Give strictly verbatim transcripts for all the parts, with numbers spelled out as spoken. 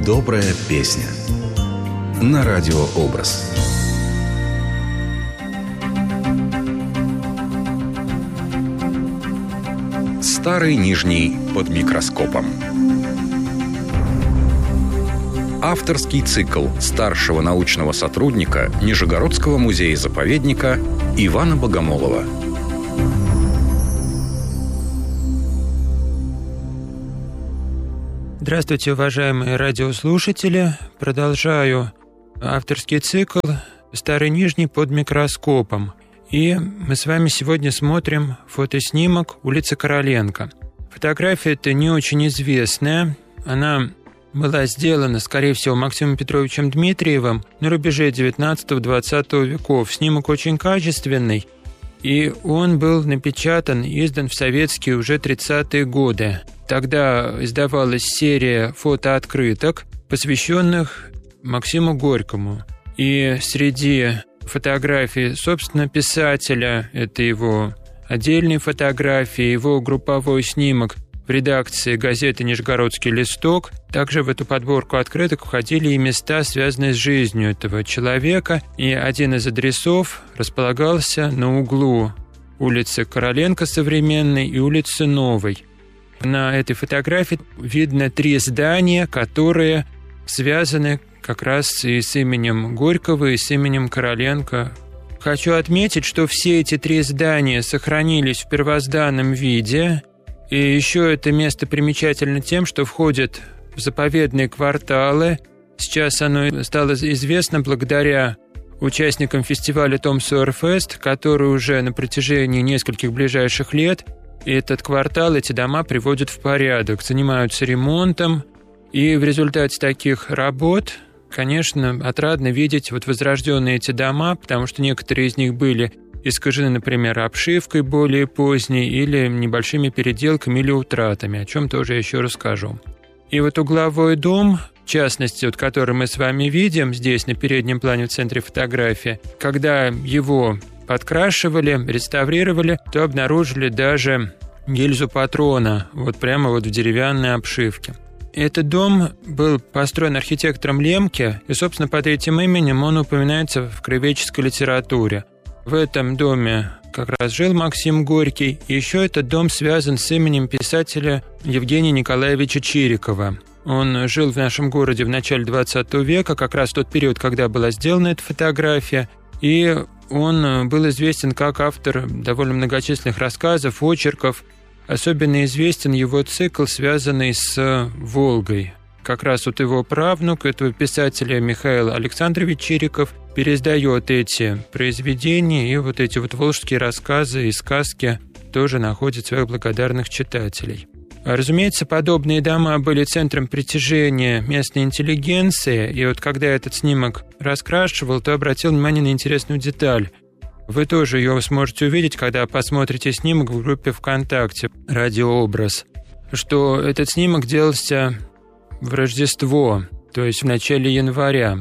Добрая песня на радио «Образ». Старый Нижний под микроскопом. Авторский цикл старшего научного сотрудника Нижегородского музея-заповедника Ивана Богомолова. Здравствуйте, уважаемые радиослушатели. Продолжаю авторский цикл «Старый Нижний под микроскопом». И мы с вами сегодня смотрим фотоснимок улицы Короленко. Фотография эта не очень известная. Она была сделана, скорее всего, Максимом Петровичем Дмитриевым на рубеже девятнадцатого-двадцатого веков. Снимок очень качественный, и он был напечатан, издан в советские уже тридцатые годы. Тогда издавалась серия фотооткрыток, посвященных Максиму Горькому. И среди фотографий, собственно, писателя, это его отдельные фотографии, его групповой снимок в редакции газеты «Нижегородский листок». Также в эту подборку открыток входили и места, связанные с жизнью этого человека. И один из адресов располагался на углу улицы Короленко современной и улицы Новой. На этой фотографии видно три здания, которые связаны как раз и с именем Горького, и с именем Короленко. Хочу отметить, что все эти три здания сохранились в первозданном виде. И еще это место примечательно тем, что входит в заповедные кварталы. Сейчас оно стало известно благодаря участникам фестиваля Том Сойер Фест, который уже на протяжении нескольких ближайших лет этот квартал, эти дома приводят в порядок, занимаются ремонтом. И в результате таких работ, конечно, отрадно видеть вот возрожденные эти дома, потому что некоторые из них были искажены, например, обшивкой более поздней или небольшими переделками или утратами, о чем тоже я еще расскажу. И вот угловой дом, в частности, вот, который мы с вами видим здесь на переднем плане в центре фотографии, когда его подкрашивали, реставрировали, то обнаружили даже гильзу патрона, вот прямо вот в деревянной обшивке. Этот дом был построен архитектором Лемке, и, собственно, под этим именем он упоминается в краеведческой литературе. В этом доме как раз жил Максим Горький, и еще этот дом связан с именем писателя Евгения Николаевича Чирикова. Он жил в нашем городе в начале двадцатого века, как раз в тот период, когда была сделана эта фотография, и он был известен как автор довольно многочисленных рассказов, очерков. Особенно известен его цикл, связанный с Волгой. Как раз вот его правнук, этого писателя Михаил Александрович Чириков, переиздает эти произведения, и вот эти вот волжские рассказы и сказки тоже находят своих благодарных читателей. Разумеется, подобные дома были центром притяжения местной интеллигенции, и вот когда этот снимок раскрашивал, то обратил внимание на интересную деталь. Вы тоже ее сможете увидеть, когда посмотрите снимок в группе ВКонтакте «Радиообраз», что этот снимок делался в Рождество, то есть в начале января.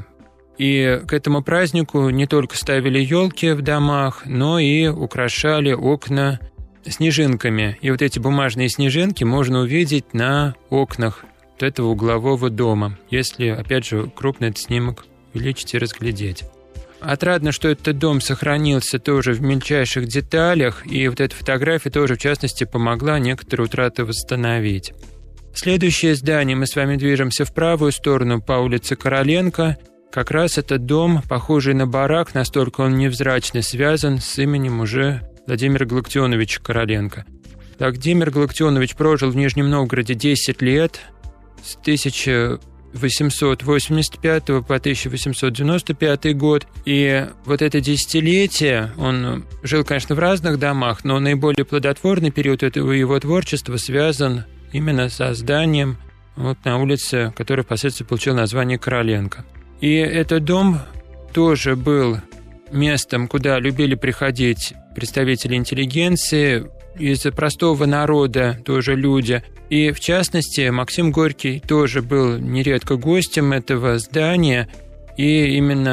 И к этому празднику не только ставили елки в домах, но и украшали окна снежинками. И вот эти бумажные снежинки можно увидеть на окнах вот этого углового дома, если, опять же, крупно этот снимок увеличить и разглядеть. Отрадно, что этот дом сохранился тоже в мельчайших деталях, и вот эта фотография тоже, в частности, помогла некоторые утраты восстановить. Следующее здание, мы с вами движемся в правую сторону по улице Короленко. Как раз этот дом, похожий на барак, настолько он невзрачно связан с именем уже Владимира Галактионовича Короленко. Владимир Галактионович прожил в Нижнем Новгороде десять лет, с тысяча восемьсот восемьдесят пятого по тысяча восемьсот девяносто пятый год. И вот это десятилетие, он жил, конечно, в разных домах, но наиболее плодотворный период этого его творчества связан именно со зданием вот на улице, которое впоследствии получило название Короленко. И этот дом тоже был местом, куда любили приходить представители интеллигенции, из простого народа тоже люди. И, в частности, Максим Горький тоже был нередко гостем этого здания. И именно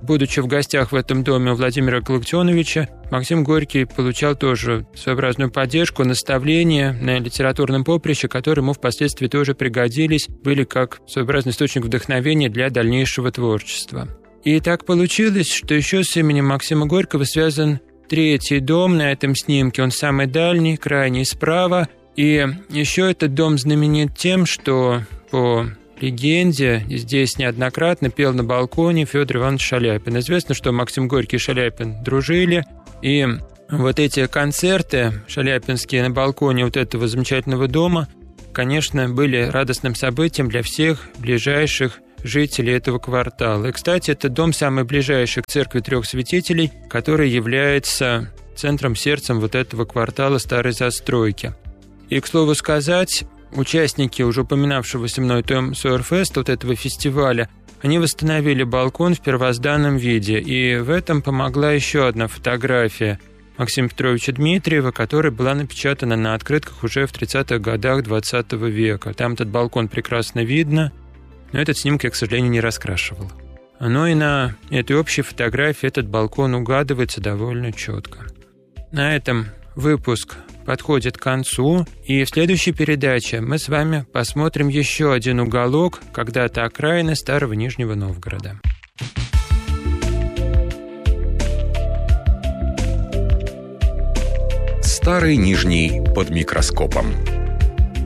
будучи в гостях в этом доме у Владимира Галактионовича, Максим Горький получал тоже своеобразную поддержку, наставления на литературном поприще, которые ему впоследствии тоже пригодились, были как своеобразный источник вдохновения для дальнейшего творчества. И так получилось, что еще с именем Максима Горького связан третий дом на этом снимке. Он самый дальний, крайний справа. И еще этот дом знаменит тем, что по легенде здесь неоднократно пел на балконе Федор Иванович Шаляпин. Известно, что Максим Горький и Шаляпин дружили, и вот эти концерты шаляпинские на балконе вот этого замечательного дома, конечно, были радостным событием для всех ближайших жителей этого квартала. И, кстати, этот дом самый ближайший к церкви трех святителей, который является центром, сердцем вот этого квартала старой застройки. И, к слову сказать, участники уже упоминавшегося мной Том Сойер Феста, вот этого фестиваля, они восстановили балкон в первозданном виде. И в этом помогла еще одна фотография Максима Петровича Дмитриева, которая была напечатана на открытках уже в тридцатых годах двадцатого века. Там этот балкон прекрасно видно, но этот снимок я, к сожалению, не раскрашивал. Но и на этой общей фотографии этот балкон угадывается довольно четко. На этом выпуск подходит к концу, и в следующей передаче мы с вами посмотрим еще один уголок, когда-то окраины старого Нижнего Новгорода. Старый Нижний под микроскопом.